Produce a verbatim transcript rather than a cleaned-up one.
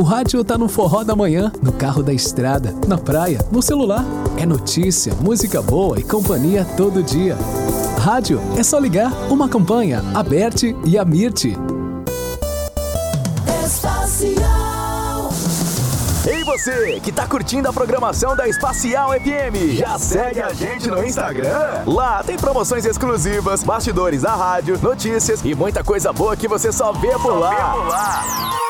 O rádio tá no forró da manhã, no carro da estrada, na praia, no celular. É notícia, música boa e companhia todo dia. Rádio é só ligar, uma campanha, a Berti e a Mirti. Espacial. Ei você, que tá curtindo a programação da Espacial F M, já segue a gente no Instagram? Lá tem promoções exclusivas, bastidores da rádio, notícias e muita coisa boa que você só vê por lá.